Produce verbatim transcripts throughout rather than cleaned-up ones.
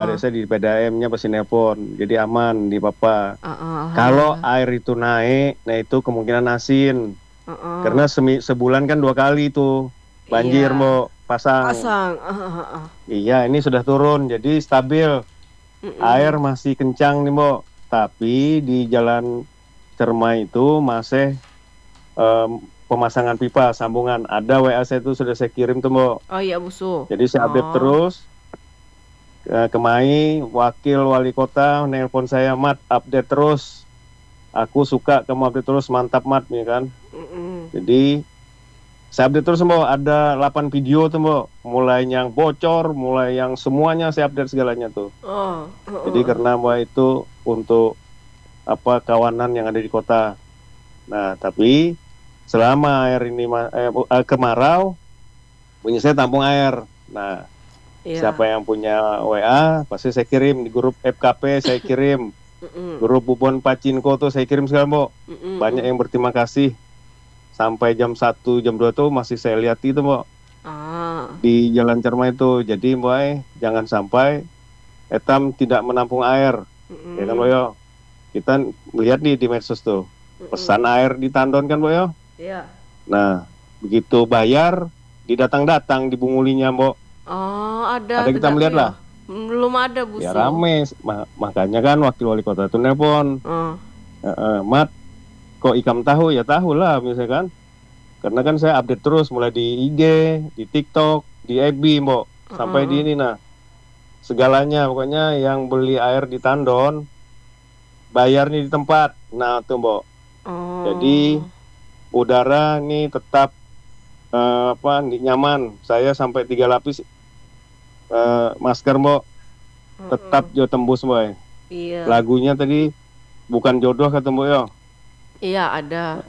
adik saya di P D A M-nya pasti nelpon, jadi aman di papa. Uh-uh, Kalau alhamdulillah. air itu naik, nah itu kemungkinan asin. Uh-uh. Karena semi, sebulan kan dua kali tuh banjir, Iya. Mbok, pasang. Pasang. Uh-uh. Iya, ini sudah turun, jadi stabil. Air Mm-mm. masih kencang nih, Mbok. Tapi di Jalan Cermai itu masih em, pemasangan pipa, sambungan. Ada W A saya itu sudah saya kirim tuh, Mbok. Oh iya Busu. Jadi saya update Oh. terus. Eh, Kemai, wakil wali kota nelpon saya, Mat, update terus. Aku suka kamu update terus, mantap Mat, ya kan. Mm-mm. Jadi saya update terus, Mbok. Ada delapan video tuh, Mbok. Mulai yang bocor, mulai yang semuanya saya update segalanya tuh. Oh. Jadi Uh-uh. karena Mbak itu untuk apa kawanan yang ada di kota. Nah, tapi selama air ini ma- eh, bu- eh, kemarau, punya saya tampung air. Nah, siapa Iya. yang punya W A pasti saya kirim di grup F K P, saya kirim Mm-mm. grup Bubon Pacinko tuh saya kirim sekarang, Mbok. Banyak Mm-mm. yang berterima kasih. Sampai jam satu, jam dua tuh masih saya lihat itu, Mbok, Ah. di Jalan Cermai itu. Jadi, Mbok, eh, jangan sampai etam tidak menampung air. Ya kan, Mbok, Mm-mm. yo. Kita melihat nih di medsos tuh. Mm-mm. Pesan air di tandon kan, Mbok, yo. Iya. Nah, begitu bayar, didatang-datang dibungulinya, Mbok. Oh, ada Ada kita tidak tuh melihat ya? lah. Belum ada Ya Busu. rame. Ma- makanya kan wakil wali kota itu nelpon. Oh. Eh, eh, Mat, kok ikam tahu? Ya tahu lah, misalkan. Karena kan saya update terus, mulai di I G, di TikTok, di F B, Mbok. Sampai di Uh-uh. ini, nah. Segalanya, pokoknya yang beli air di tandon, bayarnya di tempat. Nah, tuh, Mbok. Jadi, Oh. udara ini tetap eh, apa nih, nyaman. Saya sampai tiga lapis eh, masker, Mbok. Tetap Uh-uh. jo tembus, Mbok. Iya. Lagunya tadi bukan jodoh kata Mbok, yo. Iya ada.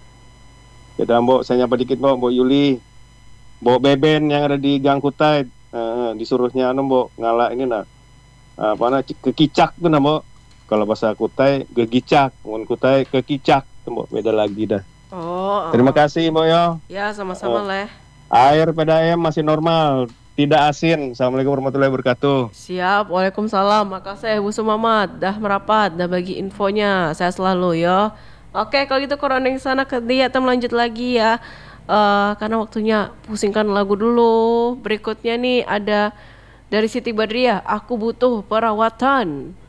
Ya Mbok, saya nyapa dikit, Mbok. Mbok Yuli, Mbok Beben yang ada di Gang Kutai, eh, disuruhnya anu, Mbok, ngalak ini nah. Apa nah, kekicak tuh nah, Mbok. Kalau bahasa Kutai gegicak, ngun Kutai kekicak, tuh, Mbok. Beda lagi dah. Oh, Terima uh-uh. kasih, Mbok, yo. Ya sama-sama Eh, Leh. air P D A M masih normal, tidak asin. Assalamualaikum warahmatullahi wabarakatuh. Siap, Waalaikumsalam. Makasih Bu Sumamat dah merapat, dah bagi infonya. Saya selalu ya. Oke, kalau gitu korona yang sana ke dia, kita lanjut lagi ya. Eh, karena waktunya pusingkan lagu dulu. Berikutnya nih ada dari Siti Badriah, Aku Butuh Perawatan.